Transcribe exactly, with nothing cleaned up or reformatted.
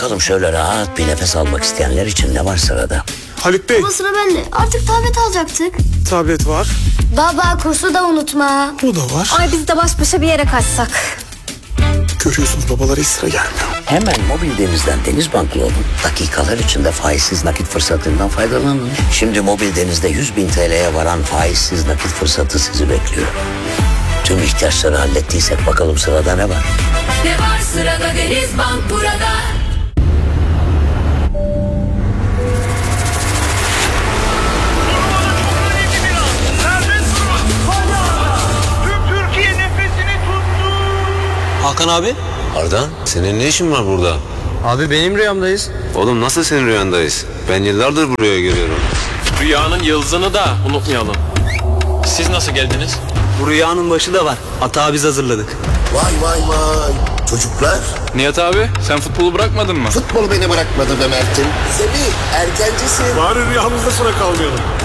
Bakalım şöyle rahat bir nefes almak isteyenler için ne var sırada? Haluk Bey, Baba sıra bende. Artık tablet alacaktık. tablet var. Baba kursu da unutma. Bu da var. Ay biz de baş başa bir yere kaçsak. Görüyorsunuz babalara hiç sıra gelmiyor. Hemen Mobil Deniz'den Deniz Banklı olun. Dakikalar içinde faizsiz nakit fırsatından faydalanın. Şimdi Mobil Deniz'de yüz bin T L'ye varan faizsiz nakit fırsatı sizi bekliyor. Tüm ihtiyaçları hallettiysek bakalım sırada ne var? Ne var sırada? Deniz Bank burada. Hakan abi. Ardan, senin ne işin var burada? Abi benim rüyamdayız. Oğlum nasıl senin rüyandayız? Ben yıllardır buraya geliyorum. Rüyanın yıldızını da unutmayalım. Siz nasıl geldiniz? Bu rüyanın başı da var. Atağı biz hazırladık. Vay vay vay. Çocuklar, Nihat abi sen futbolu bırakmadın mı? futbol beni bırakmadı be Mert'im. Semih, erkencisin. Bari rüyamızda sıra kalmayalım.